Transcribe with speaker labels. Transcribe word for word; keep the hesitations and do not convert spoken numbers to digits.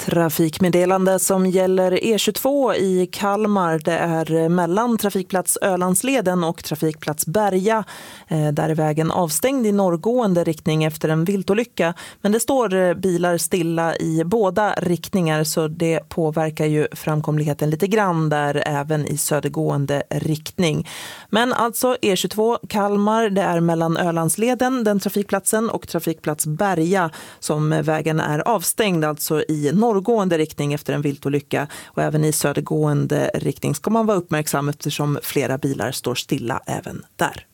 Speaker 1: Trafikmeddelande som gäller E tjugotvå i Kalmar. Det är mellan trafikplats Ölandsleden och trafikplats Berga. Där är vägen avstängd i norrgående riktning efter en viltolycka. Men det står bilar stilla i båda riktningar, så det påverkar ju framkomligheten lite grann där även i södergående riktning. Men alltså E tjugotvå Kalmar, det är mellan Ölandsleden, den trafikplatsen, och trafikplats Berga som vägen är avstängd, alltså i norrgående riktning efter en viltolycka, och även i södergående riktning ska man vara uppmärksam eftersom flera bilar står stilla även där.